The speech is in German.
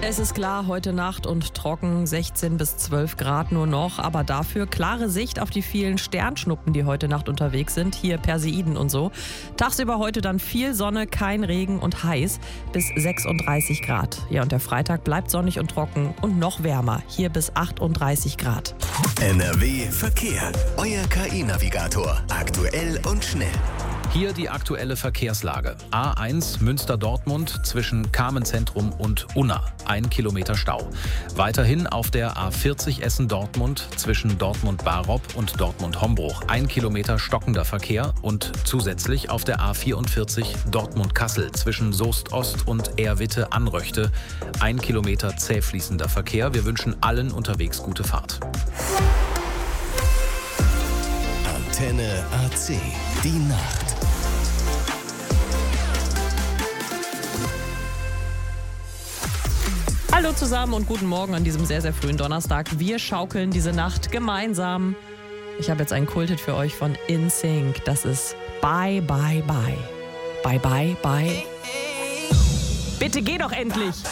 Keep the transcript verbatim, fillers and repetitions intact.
Es ist klar, heute Nacht und trocken, sechzehn bis zwölf Grad nur noch, aber dafür klare Sicht auf die vielen Sternschnuppen, die heute Nacht unterwegs sind, hier Perseiden und so. Tagsüber heute dann viel Sonne, kein Regen und heiß bis sechsunddreißig Grad. Ja, und der Freitag bleibt sonnig und trocken und noch wärmer, hier bis achtunddreißig Grad. N R W Verkehr, euer K I-Navigator, aktuell und schnell. Hier die aktuelle Verkehrslage. A eins Münster-Dortmund zwischen Carmen-Zentrum und Unna. Ein Kilometer Stau. Weiterhin auf der A vierzig Essen-Dortmund zwischen Dortmund-Barop und Dortmund-Hombruch. Ein Kilometer stockender Verkehr und zusätzlich auf der A vierundvierzig Dortmund-Kassel zwischen Soest-Ost und Ehrwitte-Anröchte. Ein Kilometer zäh fließender Verkehr. Wir wünschen allen unterwegs gute Fahrt. Antenne A C, die Nacht. Hallo zusammen und guten Morgen an diesem sehr, sehr frühen Donnerstag. Wir schaukeln diese Nacht gemeinsam. Ich habe jetzt einen Kulthit für euch von In Sync. Das ist Bye, Bye, Bye. Bye, Bye, Bye. Bitte geh doch endlich!